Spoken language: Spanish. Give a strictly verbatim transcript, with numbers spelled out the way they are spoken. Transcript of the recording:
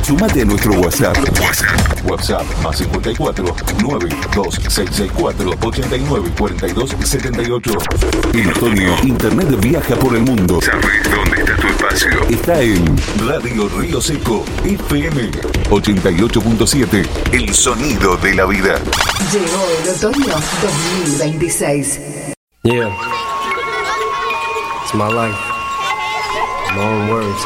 Sumate a nuestro WhatsApp. WhatsApp. WhatsApp más cincuenta y cuatro, nueve dos seis seis cuatro, ochenta y nueve, cuarenta y dos, setenta y ocho. En Otoño, Internet viaja por el mundo. ¿Sabes dónde está tu espacio? Está en Radio Río Seco, F M ochenta y ocho punto siete. El sonido de la vida. Llegó el otoño dos mil veintiséis. Yeah. It's my life. My own words.